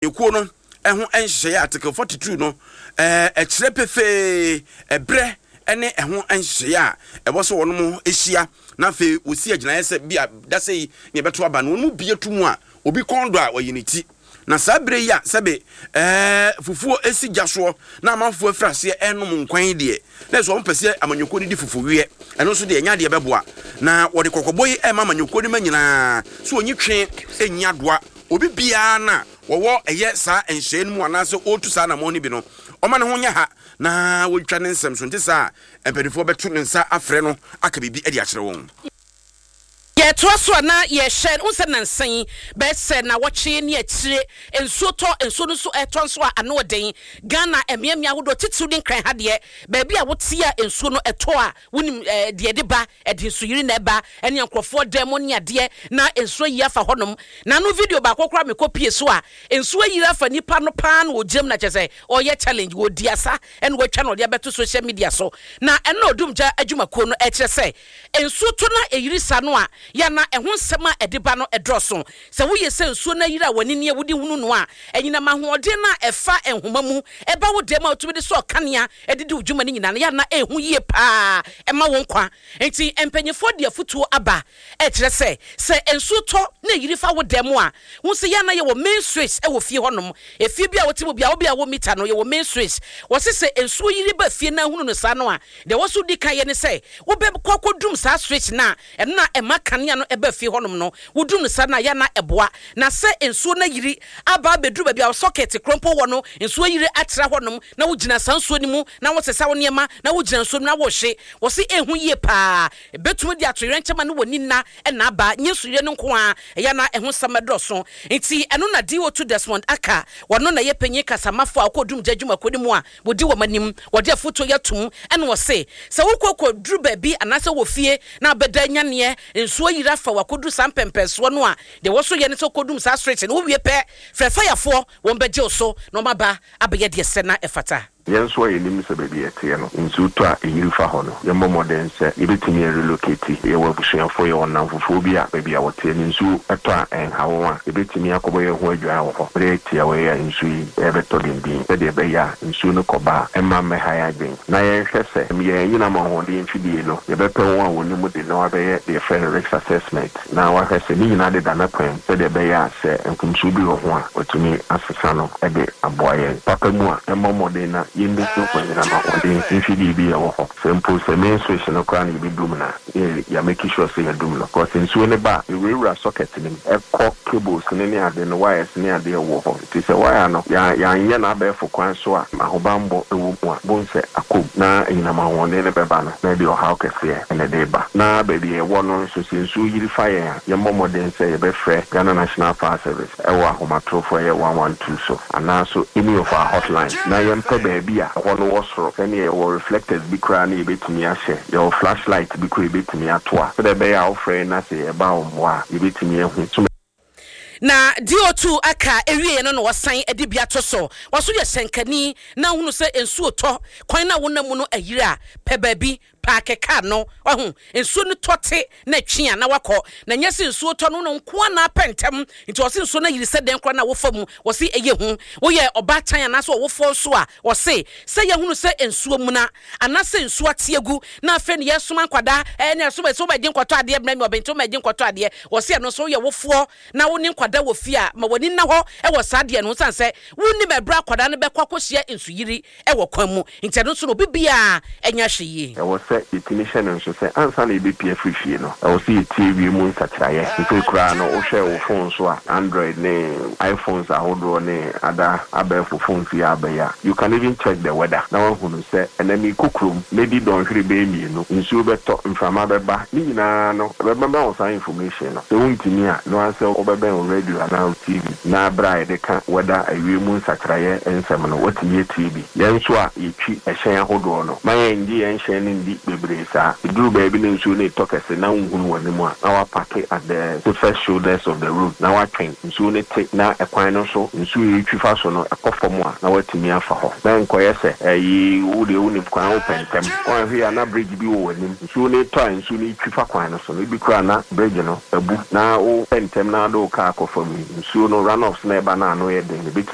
ekuo no ɛho ɛnhyɛ article 42 no ɛkyerɛ pefe ɛbrɛ ɛne ɛho ɛnhyɛ a ɛbɔ so wɔn mo ehyia na fe osi agyina yɛ sɛ bia da sɛ yi ne ɛbɛto aba no wɔn mu bie tumu a obi kɔndo a wɔyɛ ne ti na saa bere yi a sɛbe fufuo esi gyasoɔ na amanfo afrase ɛnom nkwan deɛ na ɛso wɔn pɛsɛ amanyɔkɔ ni di fufu wie ɛno nso deɛ nya deɛ bɛboa na wɔde kɔkɔbɔ yi ɛma amanyɔkɔ ni ma nyinaa so onyi twe enya doa obi bia na wɔwɔ ɛyɛ saa ɛnhyɛn mu anaasɛ otu saa na mɔni bi no ɔma ne ho nya ha na wɔtwa ne nsɛm so nte saa mpɛdifoɔ bɛto ne nsa afrɛ no aka bibi ɛde akyerɛ wɔn ye toaso na ye share unse nansan be se na woche ne akire ensuo to ensuo no so eton so ano den Ghana emiamia hodo titiw din kran ha de baabi a wote a ensuo no eto a wonim de de ba ede so yiri na eba ene nkrofo demo ne ade na ensuo yi afa honom na no video ba kokora me kopie so a ensuo yi afa nipa no paa na ojem na chese oye challenge wo diasa ene wo twa no de beto social media so na ene odumja adwumako no e kire se ensuo to na eyiri sa no a ya na ehun sema ediba no edroso se wo yese nsuo na yira wani ne wudi hunu no a enyina mahoode na efa enhoma mu eba wo dem a otumi de so kanea edidi udwuma ne nyina ya na ehun yie pa ema won kwa enti empanyefo de afutuo aba e kire se ensuo to na yiri fa wo dem a wo se ya na ye wo main switch e wo fie honom efie bia wo timo bia wo bia wo meter no ye wo main switch wo se ensuo yiri ba fie na hunu no sa no a de wo so di kan ye ne se wo be kokodum sa switch na na ema kanea no ebe fie honom no wudum sa na ya na eboa na se ensuo na yiri aba bedru ba bia socket krompo wo no ensuo yiri atra honom na wugina sansuo ni mu na wo sesa wo niema na wugina nsuo na wo hye wo se ehu yie pa betum di atoyere nchema no woni na na aba nyesuyire no nko a ya na ehu samedoso enti eno na DO2 Desmond aka wono na ye panyi kasamafo akodum jadwuma kodi mu a wodi wo manim wodi afoto yatum ene wo se wo dru ba bi anase wo fie na beda nyane ensuo yira fa wakodu sampempeso no a de wo so ye ne so kodum sa stretch no wie pe frefa yafo won beje so no maba abeye de se na efata yenso yenim se baby etie no nsuto a eyirifa ho no ye modern se ebetumi relocate ye wabusuafo ye wonamfofo bi a baby a wote ni nsu eto a enhawo a ebetumi akobo ye ho adwa wo ho etie we ya nsu yi ebeto dindin se de be ya nsu no koba emma me haya den na ye hwese ye yina ma ho de mfidie no ye beto wo a woni mu de no abe ye de friend risk assessment na wa hwese ni nyina de dana kwan se de be ya se nkumsu bi wo ho a otumi asesa no ebe aboye papa mu a emma modern na yindi so kwanyira ma ode mfidi bi ya wo simple se main switch no kwa na bi dum na ya make sure say ya dum no cause nsuo ne ba ewura socket ni ekọ cables ne ade no wires ne ade wo ho ti se wire no ya anya na ba efo kwan so a mahobambo ewu mu a bonse akom na ina ma wonde ne beba no na bi o ha okese ene de ba na ba bi e wo no so se nsuo yiri fire ya momoden se ye be frɛ Ghana National Fire Service ewa ahomatrofo ye 112 so ana so any of our hotline na yempe baby a hono wosoro sene ye wo reflectors bi kra na ebetumi ahye your flashlight bi kra ebetumi atoa so de be ya ofre na se e ba wo a ebetumi ehu na DO2 aka ewie no wasan ade bia to so waso ye senkani na hunu se ensuo to kwan na wonamu no ayira pe baabi paakeka no wahu ensuo no tote na twia na wakọ na nyese ensuo to no nko na pentem nti wose ensuo na yiri se den kra na wofam wose eye hu wo ye obatan na so wofo so a wose se ye hunu se ensuo mu na anase ensuo atiegu na afa ne yesoma nkwada ne so ba din kwato ade bra mi obento ma din kwato ade wose no so ye wofo na woni da wo fia ma woni na ho e wo saade no sanse wonni mebra kwada no bekwa kohia ensuyiri e wo kwan mu nti no so no bibia enya hweye e wo se definition nso se ansa na ebepie frifie no e wo se TV mu nsatraye ife kura no wo hwe wo phone so a Android ne iPhones ahodo ne ada abefo phone fi abaya you can even check the weather na wo hunu se enemi kukrum maybe don hwere be mi no nsu beto mframa beba ni nyina no beba wo sa information no se wontimi a no anse obebe radio and TV na bra de ka weda awiemu nsakraye ensem no watimi TV yenso a yetwi ehyen ahodo no maye ndi ehyen ni ndi bebre sa duru ba bi ne nso ne tokese na nhunu wani mu a na wa park at the first shoulders of the road na wa twen nso ne te na ekwan no so nso yetwi fa so no ekofom a na watimi afa ho na nkoye se ayi wude woni kwan opentem kwan hwe na bridge bi wo wani nso ne to nso ne yetwi fa kwan no so no bi kura na bridge no abu na o pentem na do ka from nsuo no runoffs na eba na ano ye den